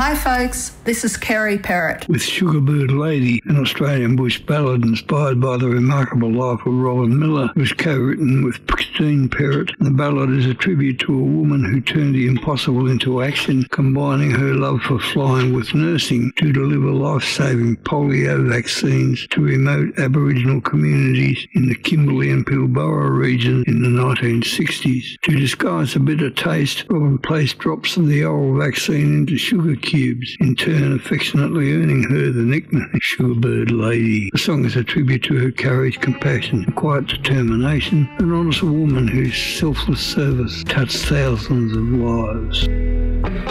Hi folks, this is Kerry Parrott with Sugarbird Lady, an Australian bush ballad inspired by the remarkable life of Roland Miller. It was co-written with Christine Parrott. The ballad is a tribute to a woman who turned the impossible into action, combining her love for flying with nursing to deliver life-saving polio vaccines to remote Aboriginal communities in the Kimberley and Pilbara region in the 1960s. To disguise the bitter taste, Robin placed drops of the oral vaccine into sugar cubes, in turn affectionately earning her the nickname Sugarbird Lady. The song is a tribute to her courage, compassion, and quiet determination, and honours a woman whose selfless service touched thousands of lives.